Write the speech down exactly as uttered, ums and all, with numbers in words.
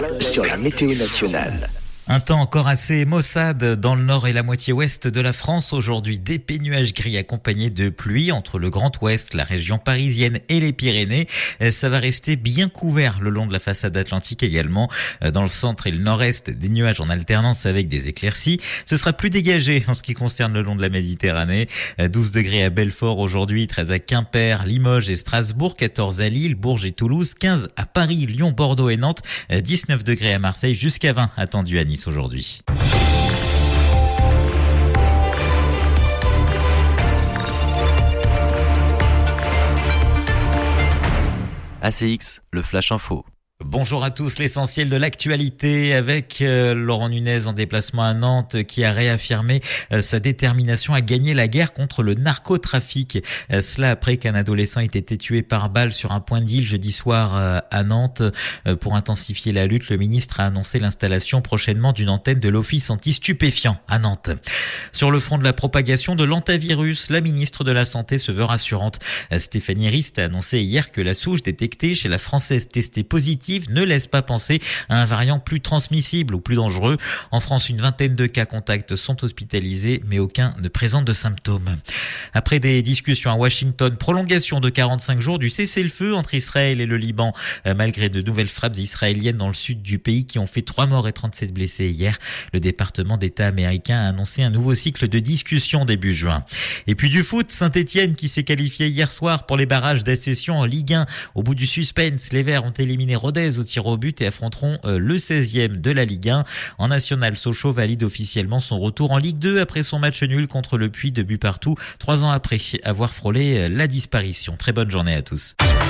sur la météo nationale. Un temps encore assez maussade dans le nord et la moitié ouest de la France. Aujourd'hui, d'épais nuages gris accompagnés de pluie entre le Grand Ouest, la région parisienne et les Pyrénées. Ça va rester bien couvert le long de la façade atlantique également. Dans le centre et le nord-est, des nuages en alternance avec des éclaircies. Ce sera plus dégagé en ce qui concerne le long de la Méditerranée. douze degrés à Belfort aujourd'hui, treize à Quimper, Limoges et Strasbourg, quatorze à Lille, Bourges et Toulouse, quinze à Paris, Lyon, Bordeaux et Nantes, dix-neuf degrés à Marseille, jusqu'à vingt attendus à Nice aujourd'hui. A C X, le Flash Info. Bonjour à tous, l'essentiel de l'actualité avec euh, Laurent Nunez en déplacement à Nantes qui a réaffirmé euh, sa détermination à gagner la guerre contre le narcotrafic. Euh, cela après qu'un adolescent ait été tué par balle sur un point de deal jeudi soir euh, à Nantes. Euh, pour intensifier la lutte, le ministre a annoncé l'installation prochainement d'une antenne de l'Office anti-stupéfiants à Nantes. Sur le front de la propagation de l'antavirus, la ministre de la Santé se veut rassurante. Euh, Stéphanie Rist a annoncé hier que la souche détectée chez la Française testée positive ne laisse pas penser à un variant plus transmissible ou plus dangereux. En France, une vingtaine de cas contacts sont hospitalisés, mais aucun ne présente de symptômes. Après des discussions à Washington, prolongation de quarante-cinq jours du cessez-le-feu entre Israël et le Liban, malgré de nouvelles frappes israéliennes dans le sud du pays qui ont fait trois morts et trente-sept blessés hier. Le département d'État américain a annoncé un nouveau cycle de discussion début juin. Et puis du foot, Saint-Etienne qui s'est qualifié hier soir pour les barrages d'accession en Ligue un. Au bout du suspense, les Verts ont éliminé Rodez au tir au but et affronteront le seizième de la Ligue un. En national, Sochaux valide officiellement son retour en Ligue deux après son match nul contre le Puy de but partout, trois ans après avoir frôlé la disparition. Très bonne journée à tous.